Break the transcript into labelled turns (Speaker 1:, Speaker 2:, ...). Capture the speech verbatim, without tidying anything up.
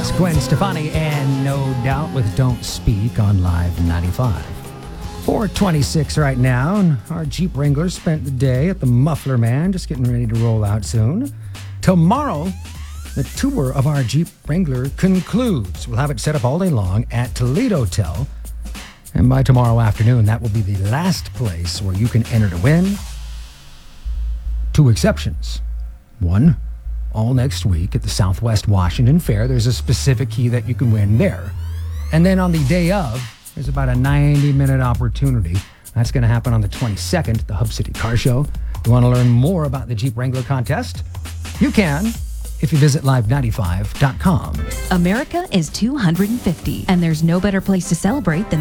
Speaker 1: That's Gwen Stefani and No Doubt with Don't Speak on Live ninety-five. four twenty-six right now, and our Jeep Wrangler spent the day at the Muffler Man, just getting ready to roll out soon. Tomorrow, the tour of our Jeep Wrangler concludes. We'll have it set up all day long at Toledo Tel. And by tomorrow afternoon, that will be the last place where you can enter to win. Two exceptions. One, all next week at the Southwest Washington Fair. There's a specific key that you can win there. And then on the day of, there's about a ninety-minute opportunity. That's going to happen on the twenty-second at the Hub City Car Show. You want to learn more about the Jeep Wrangler contest? You can if you visit live ninety-five dot com.
Speaker 2: America is two hundred fifty, and there's no better place to celebrate than